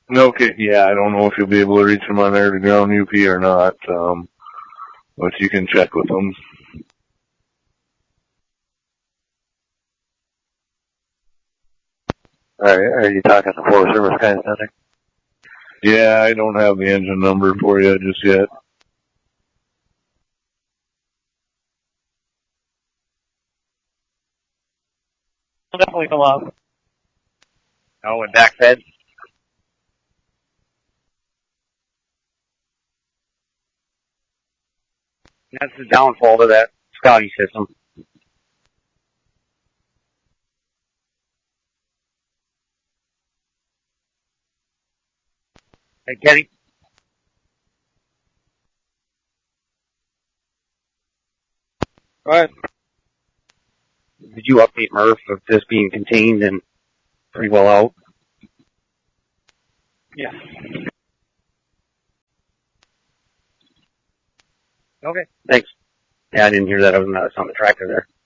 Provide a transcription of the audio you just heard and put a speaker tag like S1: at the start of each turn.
S1: Okay, yeah, I don't know if you'll be able to reach them on their ground UP or not, but you can check with them.
S2: Are you talking the Forest Service kind of thing?
S1: Yeah, I don't have the engine number for you just yet.
S3: It'll definitely come up.
S2: Oh, and backfed? That's the downfall to that Scotty system. Hey, Kenny?
S3: Right.
S2: Did you update Murph of this being contained and pretty well out?
S3: Yeah.
S2: Okay. Thanks. Yeah, I didn't hear that. I was on the tractor there.